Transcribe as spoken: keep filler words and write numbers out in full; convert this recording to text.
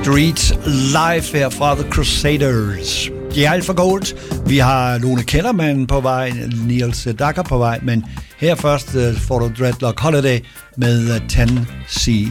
Street live her fra The Crusaders. De er alt for gold. Vi har Lone Kellerman på vej, Niels Dagger på vej, men her først uh, får du Dreadlock Holiday med ten C.